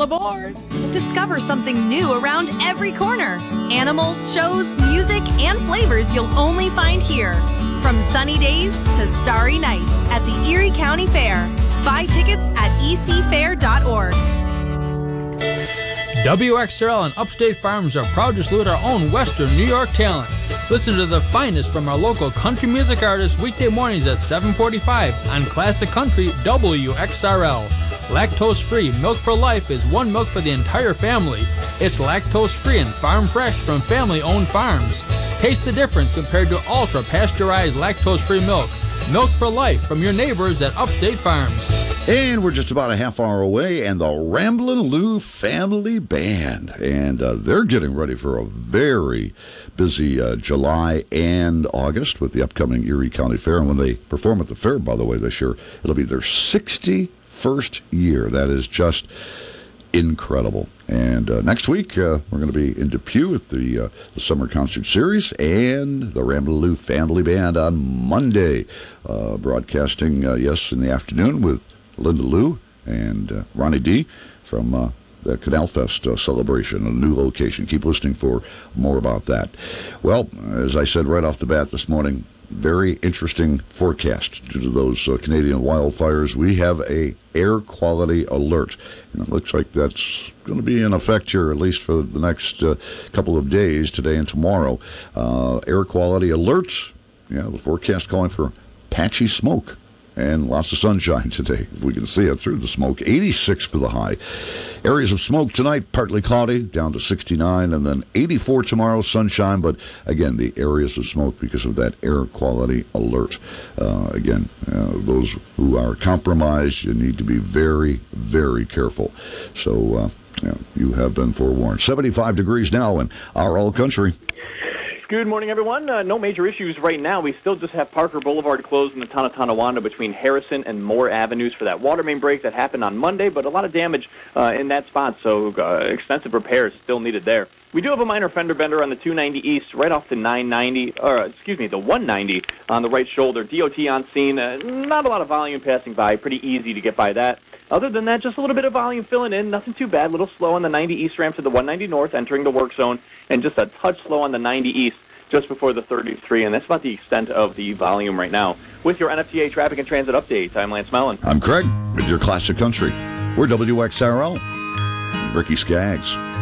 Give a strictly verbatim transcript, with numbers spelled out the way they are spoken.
aboard. Discover something new around every corner. Animals, shows, music, and flavors you'll only find here. From sunny days to starry nights at the Erie County Fair. Buy tickets at e c fair dot org. W X R L and Upstate Farms are proud to salute our own Western New York talent. Listen to the finest from our local country music artists weekday mornings at seven forty-five on Classic Country W X R L. Lactose-free Milk for Life is one milk for the entire family. It's lactose-free and farm fresh from family-owned farms. Taste the difference compared to ultra-pasteurized lactose-free milk. Milk for Life from your neighbors at Upstate Farms. And we're just about a half hour away, and the Ramblin' Lou Family Band. And uh, they're getting ready for a very busy uh, July and August with the upcoming Erie County Fair. And when they perform at the fair, by the way, this year, it'll be their sixty-first year. That is just incredible. And uh, next week, uh, we're going to be in Depew at the, uh, the Summer Concert Series and the Ramblin' Lou Family Band on Monday. Uh, broadcasting, uh, yes, in the afternoon with Linda Lou and uh, Ronnie D from uh, the Canal Fest uh, celebration, a new location. Keep listening for more about that. Well, as I said right off the bat this morning, very interesting forecast due to those uh, Canadian wildfires. We have a air quality alert, and it looks like that's going to be in effect here at least for the next uh, couple of days, today and tomorrow. Uh, air quality alerts, yeah, the forecast calling for patchy smoke and lots of sunshine today, if we can see it through the smoke. eighty-six for the high. Areas of smoke tonight, partly cloudy, down to sixty-nine, and then eighty-four tomorrow, sunshine. But again, the areas of smoke because of that air quality alert. Uh, again, uh, those who are compromised, you need to be very, very careful. So uh, yeah, you have been forewarned. seventy-five degrees now in our all country. Good morning, everyone. Uh, no major issues right now. We still just have Parker Boulevard closed in the town of Tonawanda between Harrison and Moore Avenues for that water main break that happened on Monday, but a lot of damage uh, in that spot, so uh, extensive repairs still needed there. We do have a minor fender bender on the two ninety East right off the nine ninety, or excuse me, the one ninety on the right shoulder. D O T on scene. Uh, not a lot of volume passing by. Pretty easy to get by that. Other than that, just a little bit of volume filling in. Nothing too bad. A little slow on the ninety East ramp to the one ninety North, entering the work zone, and just a touch slow on the ninety East just before the thirty-three, and that's about the extent of the volume right now. With your N F T A Traffic and Transit Update, I'm Lance Mellon. I'm Craig with your Classic Country. We're W X R L. Ricky Skaggs.